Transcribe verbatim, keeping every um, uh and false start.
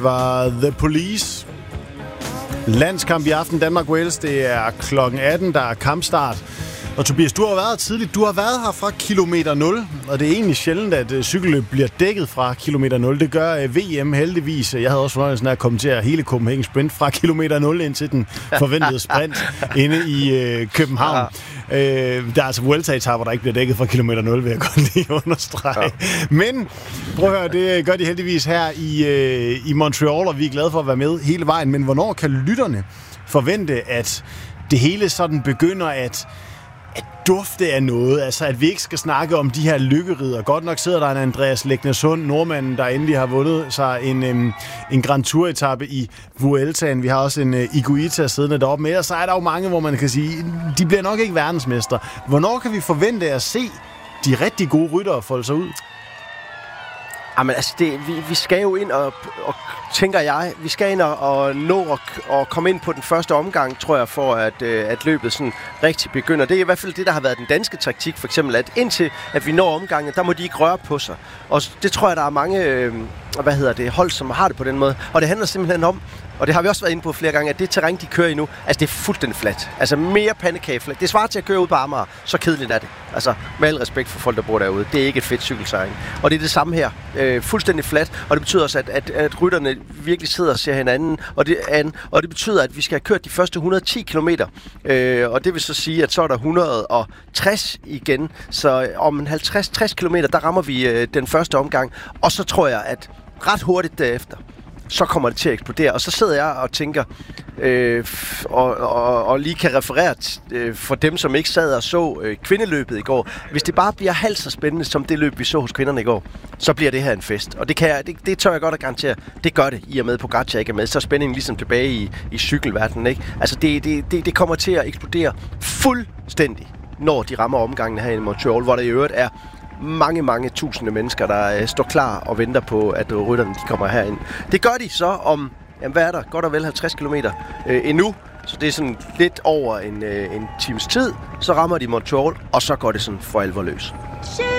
Var The Police. Landskamp i aften, Danmark-Wales. Det er klokken atten, der er kampstart. Og Tobias, du har været tidligt. Du har været her fra kilometer nul, og det er egentlig sjældent, at uh, cykelløb bliver dækket fra kilometer nul. Det gør uh, V M heldigvis. Jeg havde også fornøjelsen af at kommentere hele Copenhagen Sprint fra kilometer nul ind til den forventede sprint inde i uh, København. Ja. Uh, der er altså Vuelta-etaper, der ikke bliver dækket fra kilometer nul, vil jeg godt lige understrege. Ja. Men prøv at høre, det gør de heldigvis her i, uh, i Montreal, og vi er glade for at være med hele vejen. Men hvornår kan lytterne forvente, at det hele sådan begynder at at dufte af noget, altså at vi ikke skal snakke om de her lykkerider. Godt nok sidder der en Andreas Lægnesund, nordmanden, der endelig har vundet sig en, um, en Grand Tour-etappe i Vueltaen. Vi har også en uh, Iguita siddende deroppe med, og så er der jo mange, hvor man kan sige, de bliver nok ikke verdensmester. Hvornår kan vi forvente at se de rigtig gode ryttere folde sig ud? Jamen altså, det, vi, vi skal jo ind og, og, tænker jeg, vi skal ind og, og nå og, og komme ind på den første omgang, tror jeg, for at, øh, at løbet sådan rigtig begynder. Det er i hvert fald det, der har været den danske taktik, for eksempel, at indtil at vi når omgangen, der må de ikke røre på sig. Og det tror jeg, der er mange øh, hvad hedder det, hold, som har det på den måde. Og det handler simpelthen om, og det har vi også været inde på flere gange, at det terræn, de kører i nu, altså det er fuldstændig fladt. Altså mere pandekagefladt. Det svarer til at køre ud på Amager. Så kedeligt er det. Altså med al respekt for folk, der bor derude. Det er ikke et fedt cykelterræn. Og det er det samme her. Øh, fuldstændig fladt. Og det betyder også, at, at, at rytterne virkelig sidder og ser hinanden. Og det, an, og det betyder, at vi skal have kørt de første et hundrede og ti kilometer. Øh, og det vil så sige, at så er der et hundrede og tres igen. Så om en halvtreds til tres kilometer, der rammer vi øh, den første omgang. Og så tror jeg, at ret hurtigt derefter, så kommer det til at eksplodere. Og så sidder jeg og tænker, øh, og, og, og lige kan referere t, øh, for dem, som ikke sad og så øh, kvindeløbet i går. Hvis det bare bliver halvt så spændende, som det løb, vi så hos kvinderne i går, så bliver det her en fest. Og det, kan jeg, det, det tør jeg godt at garantere. Det gør det, i og med Pogacar ikke er med. Så er spændingen ligesom tilbage i, i cykelverdenen, ikke? Altså, det, det, det, det kommer til at eksplodere fuldstændig, når de rammer omgangen her i Montreal, hvor der i øvrigt er mange, mange tusinde mennesker, der øh, står klar og venter på, at øh, rytterne de kommer herind. Det gør de så om, jamen hvad er der, godt og vel halvtreds kilometer øh, endnu. Så det er sådan lidt over en, øh, en times tid. Så rammer de Montreal, og så går det sådan for alvor løs.